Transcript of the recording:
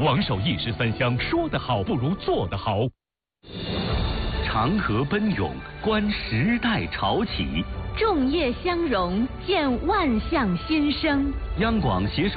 王守一时三香，说得好不如做得好。 长河奔涌，观时代潮起； 众业相融，见万象新生。 央广携手